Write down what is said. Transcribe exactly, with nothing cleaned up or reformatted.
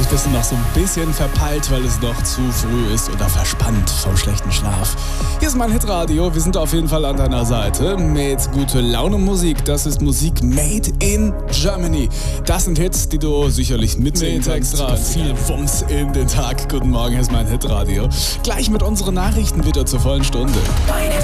Vielleicht bist du noch so ein bisschen verpeilt, weil es noch zu früh ist oder verspannt vom schlechten Schlaf. Hier ist mein Hitradio. Wir sind auf jeden Fall an deiner Seite mit gute Laune Musik. Das ist Musik made in Germany. Das sind Hits, die du sicherlich mitnehmen kannst. Extra viel Wumms in den Tag. Guten Morgen, hier ist mein Hitradio. Gleich mit unseren Nachrichten wieder zur vollen Stunde. Meine